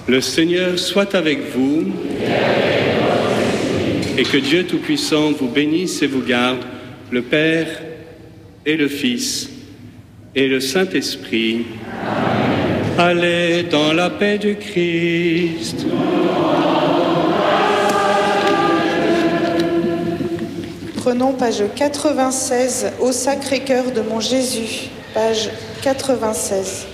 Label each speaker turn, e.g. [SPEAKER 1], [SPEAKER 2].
[SPEAKER 1] Le Seigneur soit avec vous et que Dieu Tout-Puissant vous bénisse et vous garde, le Père et le Fils et le Saint-Esprit. Allez dans la paix du Christ.
[SPEAKER 2] Prenons page 96, Au Sacré-Cœur de mon Jésus, page 96.